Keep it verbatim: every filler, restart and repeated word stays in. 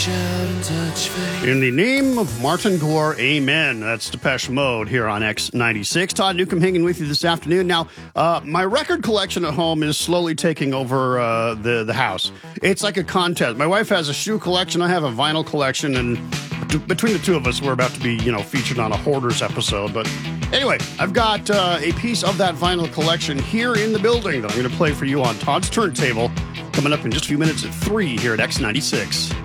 In the name of Martin Gore, amen. That's Depeche Mode here on X ninety-six. Todd Newcomb hanging with you this afternoon. Now, uh, my record collection at home is slowly taking over uh, the, the house. It's like a contest. My wife has a shoe collection. I have a vinyl collection. And t- between the two of us, we're about to be, you know, featured on a Hoarders episode. But anyway, I've got uh, a piece of that vinyl collection here in the building that I'm going to play for you on Todd's Turntable coming up in just a few minutes at three here at X ninety-six.